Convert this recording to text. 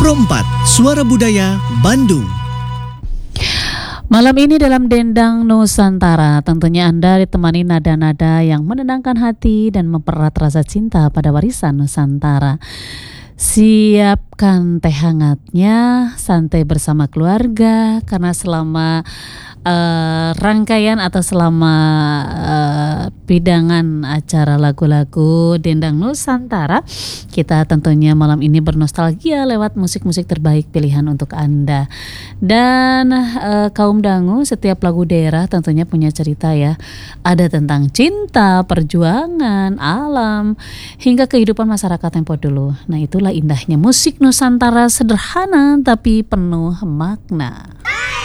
Pro 4 Suara Budaya Bandung. Malam ini dalam Dendang Nusantara, tentunya Anda ditemani nada-nada yang menenangkan hati dan mempererat rasa cinta pada warisan Nusantara. Siapkan teh hangatnya, santai bersama keluarga, karena selama rangkaian atau selama bidangan acara lagu-lagu Dendang Nusantara, kita tentunya malam ini bernostalgia lewat musik-musik terbaik pilihan untuk Anda. Dan kaum dangu, setiap lagu daerah tentunya punya cerita ya. Ada tentang cinta, perjuangan, alam, hingga kehidupan masyarakat tempo dulu. Nah, itulah indahnya musik Nusantara, sederhana tapi penuh makna.